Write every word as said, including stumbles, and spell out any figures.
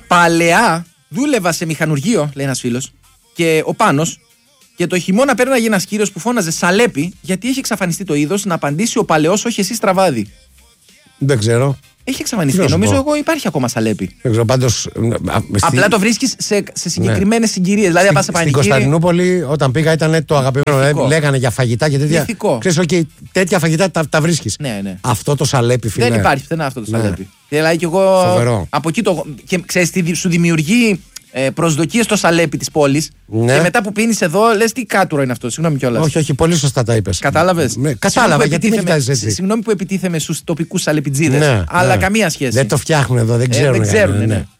Παλαιά δούλευα σε μηχανουργείο, λέει ένας φίλος, και ο Πάνος, και το χειμώνα πέρναγε ένας κύριος που φώναζε Σαλέπι, γιατί έχει εξαφανιστεί το είδος, να απαντήσει ο παλαιός, όχι εσύ στραβάδι. Δεν ξέρω. Έχει εξαφανιστεί. Νομίζω εγώ υπάρχει ακόμα Σαλέπι. Δεν ξέρω, πάντως, απλά στη... το βρίσκεις σε, σε συγκεκριμένες ναι. συγκυρίες. Δηλαδή, στη, πας σε πανηγύρι. Στην Κωνσταντινούπολη, όταν πήγα, ήταν το αγαπημένο. Λε, λέγανε για φαγητά και τέτοια. Ξέρεις, okay, τέτοια φαγητά τα, τα βρίσκεις. Ναι, ναι. Αυτό το Σαλέπι, φίλε. Δεν υπάρχει πουθενά αυτό το Σαλέπι. Ναι. Δηλαδή, και εγώ. Φοβερό. Από εκεί το. Και ξέρεις, σου δημιουργεί προσδοκίες στο Σαλέπι της πόλης. Ναι. Και μετά που πίνεις εδώ, λες τι κάτουρο είναι αυτό. Συγγνώμη κιόλας. Όχι, όχι, πολύ σωστά τα είπες. Κατάλαβες. Ναι, κατάλαβα, γιατί με κοιτάζεις έτσι. Συγγνώμη που επιτίθεμαι στους τοπικούς σαλεπιτζίδες. Ναι, αλλά ναι. καμία σχέση. Δεν το φτιάχνουν εδώ, δεν ξέρουν. Ε, δεν ξέρουν, ναι. ναι.